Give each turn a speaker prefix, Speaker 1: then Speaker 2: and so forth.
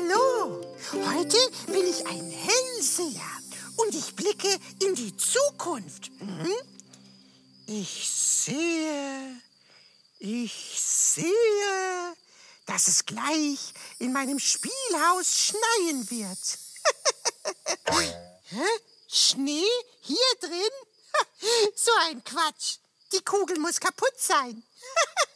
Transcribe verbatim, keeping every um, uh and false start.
Speaker 1: Hallo, heute bin ich ein Hellseher und ich blicke in die Zukunft. Mhm. Ich sehe, ich sehe, dass es gleich in meinem Spielhaus schneien wird. Hä? Schnee hier drin? So ein Quatsch. Die Kugel muss kaputt sein.